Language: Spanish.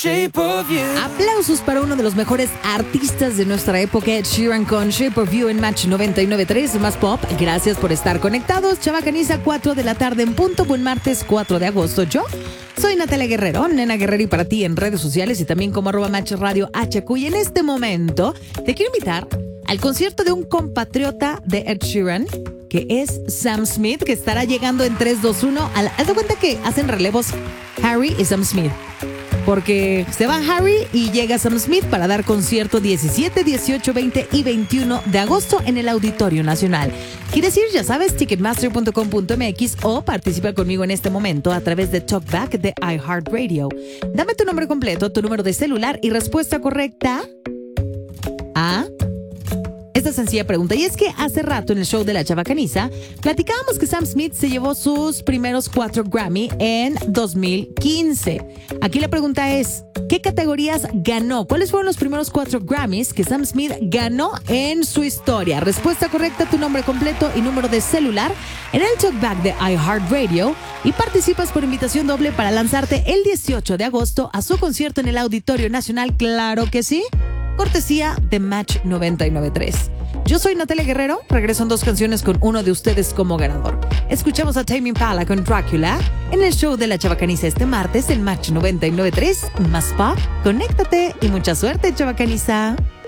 Shape of You. Aplausos para uno de los mejores artistas de nuestra época, Ed Sheeran, con Shape of You en Match 99.3 Más Pop. Gracias por estar conectados. Chavacaniza, 4 de la tarde en punto. Buen martes 4 de agosto. Yo soy Natalia Guerrero, Nena Guerrero, y para ti en redes sociales y también como @Match Radio HQ. Y en este momento te quiero invitar al concierto de un compatriota de Ed Sheeran, que es Sam Smith, que estará llegando en 3, 2, 1. Haz de cuenta que hacen relevos Harry y Sam Smith, porque se va Harry y llega Sam Smith para dar concierto 17, 18, 20 y 21 de agosto en el Auditorio Nacional. ¿Quieres ir? Ya sabes, ticketmaster.com.mx o participa conmigo en este momento a través de Talkback de iHeartRadio. Dame tu nombre completo, tu número de celular y respuesta correcta a esta sencilla pregunta. Y es que hace rato en el show de la Chavacaniza platicábamos que Sam Smith se llevó sus primeros 4 Grammy en 2015. Aquí la pregunta es, ¿qué categorías ganó? ¿Cuáles fueron los primeros 4 Grammys que Sam Smith ganó en su historia? Respuesta correcta, tu nombre completo y número de celular en el Talkback de iHeartRadio, y participas por invitación doble para lanzarte el 18 de agosto a su concierto en el Auditorio Nacional. Claro que sí, cortesía de Match 99.3. Yo soy Natalia Guerrero, regreso en 2 canciones con uno de ustedes como ganador. Escuchamos a Tame Impala con Dracula en el show de la Chavacaniza este martes en Match 99.3 Más Pop. Conéctate y mucha suerte, Chavacaniza.